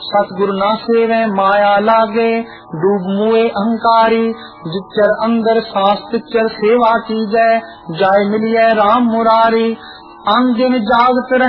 सतगुरु ना सेवे माया लागे, डूब मुए अहंकारी, जिच्चर अंदर सांस तिच्चर सेवा की जय, जाय मिलिए राम मुरारी। अंग दिन जागत